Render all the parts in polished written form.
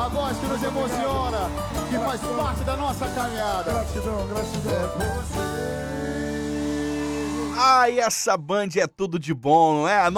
A voz que nos emociona, que faz parte da nossa caminhada. Gratidão, gratidão. Ai, essa Band é tudo de bom, não é?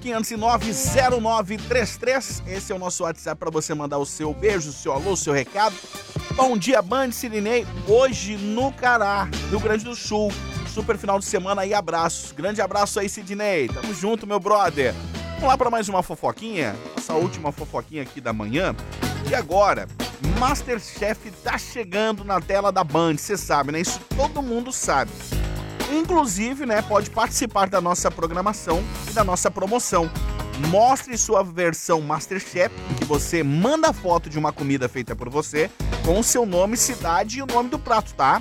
995090933. Esse é o nosso WhatsApp para você mandar o seu beijo, o seu alô, o seu recado. Bom dia, Band, Sirinei. Hoje no Cará, Rio Grande do Sul. Super final de semana e abraços. Grande abraço aí, Sidney. Tamo junto, meu brother. Vamos lá para mais uma fofoquinha. Essa última fofoquinha aqui da manhã. E agora, Masterchef tá chegando na tela da Band. Você sabe, né? Isso todo mundo sabe. Inclusive, né, pode participar da nossa programação e da nossa promoção. Mostre sua versão Masterchef, em que você manda foto de uma comida feita por você, com o seu nome, cidade e o nome do prato, tá?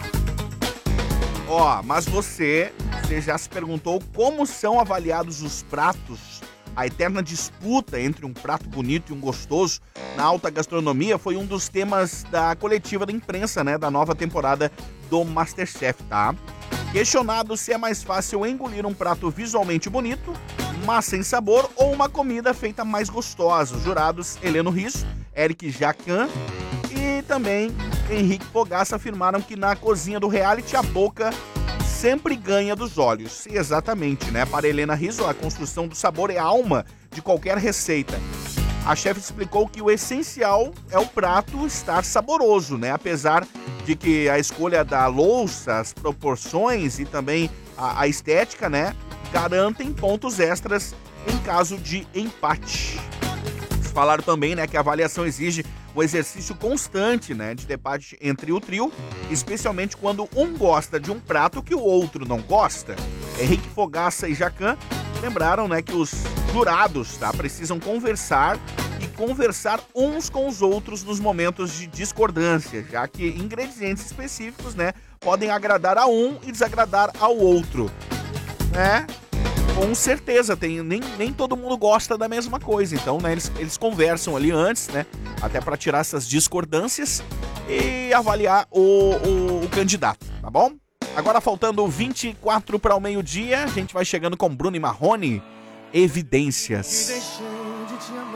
Ó, mas você já se perguntou como são avaliados os pratos? A eterna disputa entre um prato bonito e um gostoso na alta gastronomia foi um dos temas da coletiva da imprensa, né, da nova temporada do Masterchef, tá? Questionado se é mais fácil engolir um prato visualmente bonito, mas sem sabor, ou uma comida feita mais gostosa. Os jurados Heleno Risso, Eric Jacan e também Henrique Fogaça afirmaram que na cozinha do reality a boca sempre ganha dos olhos. E exatamente, né? Para Helena Risso, a construção do sabor é a alma de qualquer receita. A chefe explicou que o essencial é o prato estar saboroso, né? Apesar de que a escolha da louça, as proporções e também a estética, né, garantem pontos extras em caso de empate. Eles falaram também, né, que a avaliação exige um exercício constante, né, de debate entre o trio, especialmente quando um gosta de um prato que o outro não gosta. Henrique Fogaça e Jacan lembraram, né, que os jurados, tá, precisam conversar uns com os outros nos momentos de discordância, já que ingredientes específicos, né, podem agradar a um e desagradar ao outro, né? Com certeza, nem todo mundo gosta da mesma coisa, então, né, eles conversam ali antes, né, até para tirar essas discordâncias e avaliar o candidato, tá bom? Agora faltando 24 para o meio-dia, a gente vai chegando com Bruno e Marrone, Evidências. Deixei de te amar.